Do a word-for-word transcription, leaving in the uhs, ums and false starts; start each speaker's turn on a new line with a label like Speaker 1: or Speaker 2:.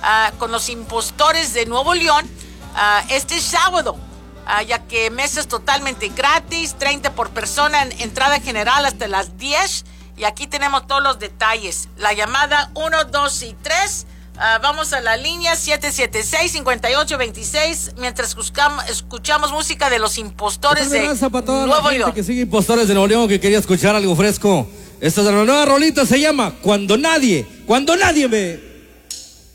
Speaker 1: uh, con los impostores de Nuevo León uh, este sábado, uh, ya que mesas totalmente gratis, treinta por persona, en entrada general hasta las diez. Y aquí tenemos todos los detalles. La llamada uno, dos y tres. Uh, vamos a la línea siete siete seis, cinco ocho dos seis mientras escuchamos, escuchamos música de los impostores de Nuevo León.
Speaker 2: Que sigue Impostores de Nuevo León, que quería escuchar algo fresco. Esta es la nueva rolita, se llama Cuando Nadie, Cuando Nadie Ve.